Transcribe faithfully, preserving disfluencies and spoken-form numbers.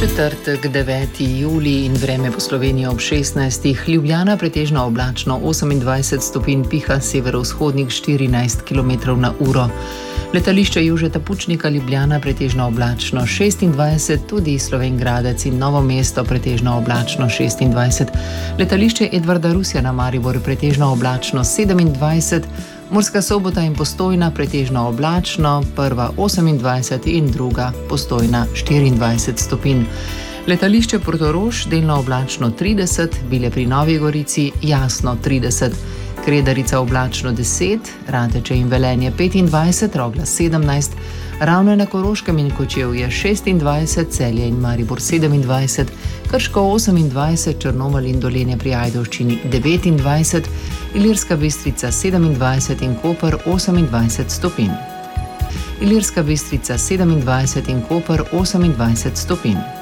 Četrtek, deveti julij in vreme po Sloveniji ob šestnajstih. Ljubljana pretežno oblačno, osemindvajset stopinj, piha severovzhodnik štirinajst kilometrov na uro. Letališče Jožeta Pučnika Ljubljana pretežno oblačno šestindvajset, tudi Slovenj Gradec in Novo mesto pretežno oblačno šestindvajset. Letališče Edvarda Rusjana Maribor pretežno oblačno sedemindvajset, Murska Sobota in Postojna pretežno oblačno, prva osemindvajset in druga Postojna štiriindvajset stopinj. Letališče Portorož delno oblačno trideset, Bile pri Novi Gorici jasno trideset, Kredarica oblačno deset, Rateče in Velenje petindvajset, Rogla sedemnajst, Ravne na Koroškem in Kočevje šestindvajset, Celje in Maribor sedemindvajset, Krško osemindvajset, Črnomelj in Dolenje pri Ajdovščini devetindvajset, Ilirska Bistrica sedemindvajset in Koper osemindvajset stopinj. Ilirska Bistrica sedemindvajset in Koper osemindvajset stopinj.